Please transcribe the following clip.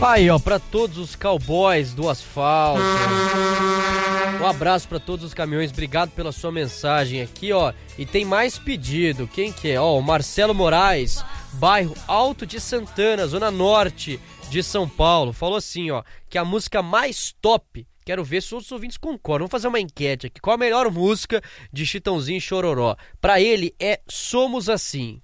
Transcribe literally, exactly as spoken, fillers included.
Aí, ó, pra todos os cowboys do asfalto. Um abraço pra todos os caminhões, obrigado pela sua mensagem aqui, ó. E tem mais pedido, quem que é? Ó, o Marcelo Moraes, bairro Alto de Santana, zona norte de São Paulo. Falou assim, ó, que a música mais top, quero ver se outros ouvintes concordam. Vamos fazer uma enquete aqui. Qual a melhor música de Chitãozinho e Chororó? Pra ele é Somos Assim.